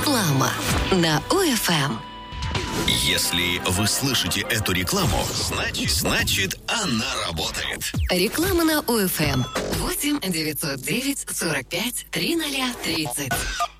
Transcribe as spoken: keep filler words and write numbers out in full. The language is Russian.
Реклама на ОФМ. Если вы слышите эту рекламу, значит, значит она работает. Реклама на ОФМ. восемь девятьсот девять сорок пять тридцать тридцать.